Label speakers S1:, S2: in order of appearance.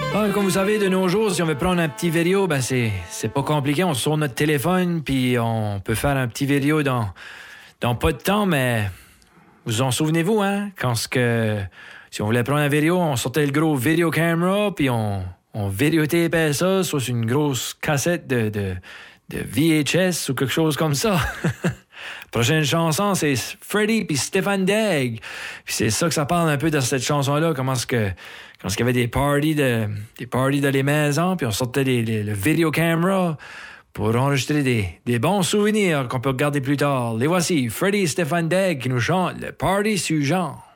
S1: Ah, comme vous savez, de nos jours, si on veut prendre un petit vidéo, ben c'est pas compliqué. On sort notre téléphone, puis on peut faire un petit vidéo dans pas de temps, mais vous en souvenez-vous, hein? Si on voulait prendre une vidéo, on sortait le gros video camera, puis on vidéotapait ça sur une grosse cassette de VHS ou quelque chose comme ça. Prochaine chanson, c'est Freddie puis Stefan Degg. Puis c'est ça que ça parle un peu dans cette chanson-là, comment est-ce qu'il y avait des parties dans les maisons, puis on sortait le video camera pour enregistrer des bons souvenirs qu'on peut regarder plus tard. Les voici, Freddie et Stefan Degg qui nous chantent le Party sur genre.